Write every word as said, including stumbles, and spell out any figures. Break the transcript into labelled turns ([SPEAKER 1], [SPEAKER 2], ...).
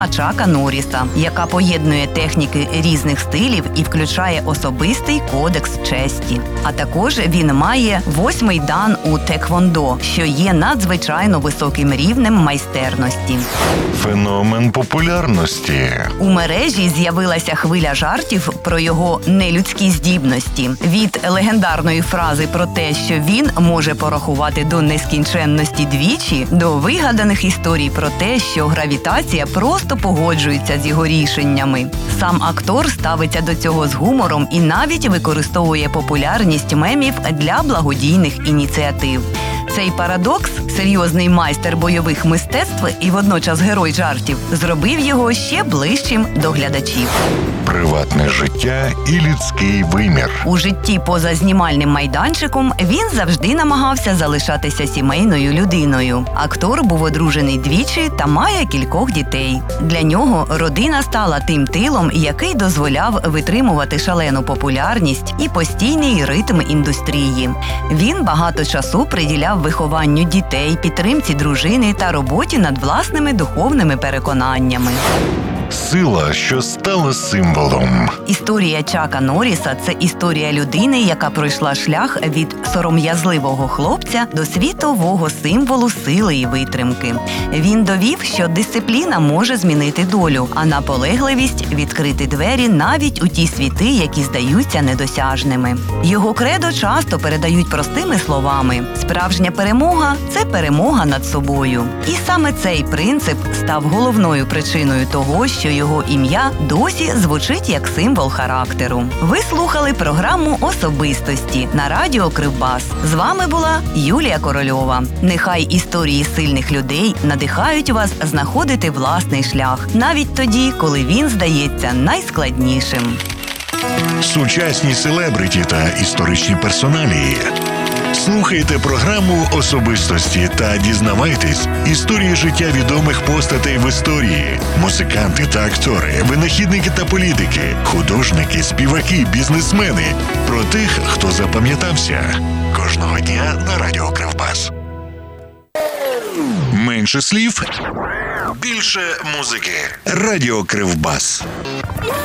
[SPEAKER 1] Чака Норріса, яка поєднує техніки різних стилів і включає особистий кодекс честі. А також він має восьмий дан у теквондо, що є надзвичайно високим рівнем майстерності.
[SPEAKER 2] Феномен популярності.
[SPEAKER 1] У мережі з'явилася хвиля жартів про його нелюдські здібності. Від легендарної фрази про те, що він може порахувати до нескінченності двічі, до вигаданих історій про те, що гравітація просто погоджується з його рішеннями. Сам актор ставиться до цього з гумором і навіть використовує популярність мемів для благодійних ініціатив. Цей парадокс, серйозний майстер бойових мистецтв і водночас герой жартів, зробив його ще ближчим до глядачів.
[SPEAKER 2] Приватне життя і людський вимір.
[SPEAKER 1] У житті поза знімальним майданчиком він завжди намагався залишатися сімейною людиною. Актор був одружений двічі та має кількох дітей. Для нього родина стала тим тилом, який дозволяв витримувати шалену популярність і постійний ритм індустрії. Він багато часу приділяв вихованню дітей, підтримці дружини та роботі над власними духовними переконаннями.
[SPEAKER 2] Сила, що стала символом.
[SPEAKER 1] Історія Чака Норріса – це історія людини, яка пройшла шлях від сором'язливого хлопця до світового символу сили і витримки. Він довів, що дисципліна може змінити долю, а наполегливість – відкрити двері навіть у ті світи, які здаються недосяжними. Його кредо часто передають простими словами. Справжня перемога – це перемога над собою. І саме цей принцип став головною причиною того, що його ім'я досі звучить як символ характеру. Ви слухали програму «Особистості» на радіо Кривбас. З вами була Юлія Корольова. Нехай історії сильних людей надихають вас знаходити власний шлях, навіть тоді, коли він здається найскладнішим.
[SPEAKER 2] Сучасні селебриті та історичні персоналії. Слухайте програму «Особистості» та дізнавайтесь історії життя відомих постатей в історії. Музиканти та актори, винахідники та політики, художники, співаки, бізнесмени. Про тих, хто запам'ятався. Кожного дня на радіо Кривбас. Менше слів, більше музики. Радіо Кривбас.